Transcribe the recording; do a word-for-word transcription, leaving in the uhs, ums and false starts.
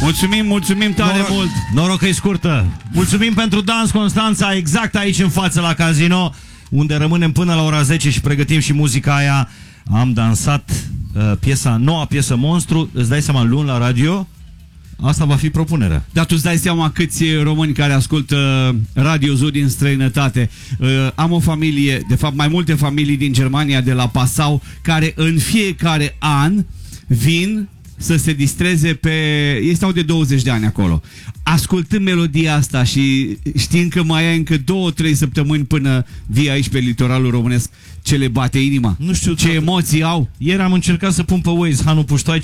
Mulțumim, mulțumim tare Noroc, mult. Noroc că e scurtă. Mulțumim pentru dans, Constanța, exact aici în față la casino, unde rămânem până la ora zece și pregătim și muzica aia. Am dansat uh, piesa, noua piesă Monstru. Îți dai seama, luni la radio, asta va fi propunerea. Dar tu îți dai seama câți români care ascultă Radio Zoo din străinătate. Uh, am o familie, de fapt mai multe familii din Germania, de la Passau, care în fiecare an vin să se distreze pe... Ei stau de douăzeci de ani acolo. Ascultând melodia asta și știind că mai ai încă două, trei săptămâni până vii aici pe litoralul românesc, ce le bate inima? Nu știu ce emoții au. Ieri am încercat să pun pe Waze Hanu Puștoaice